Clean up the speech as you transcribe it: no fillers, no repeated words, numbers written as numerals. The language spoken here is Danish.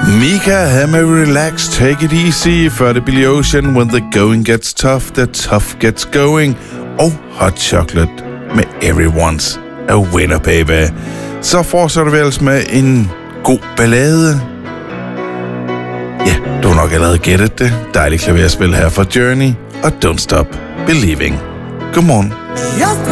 Mika, have me relax, take it easy. Før det Billy Ocean, when the going gets tough, the tough gets going. Og Hot Chocolate med Everyone's a Winner, baby. Så fortsætter vi ellers med en god ballade. Ja, du har nok allerede gættet det. Dejligt klaverspil her fra Journey og Don't Stop Believing. Godmorgen. Just